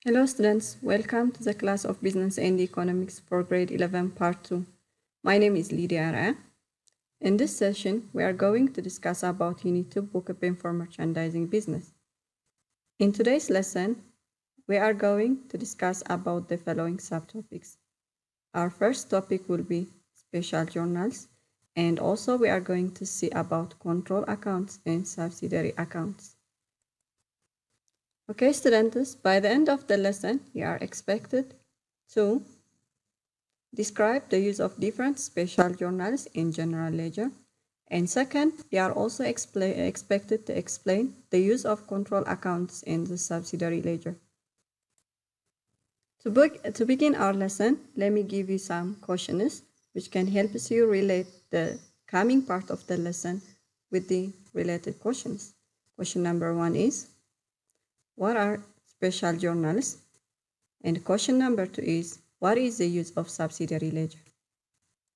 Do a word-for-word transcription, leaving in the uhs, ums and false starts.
Hello students, welcome to the class of Business and Economics for grade eleven part two. My name is Lydia Ara. In this session, we are going to discuss about Unit two bookkeeping for merchandising business. In today's lesson, we are going to discuss about the following subtopics. Our first topic will be special journals, and also we are going to see about control accounts and subsidiary accounts. Okay, students, by the end of the lesson, you are expected to describe the use of different special journals in general ledger. And second, you are also expected to explain the use of control accounts in the subsidiary ledger. To, book, to begin our lesson, let me give you some questions which can help you relate the coming part of the lesson with the related questions. Question number one is, what are special journals? And question number two is, what is the use of subsidiary ledger?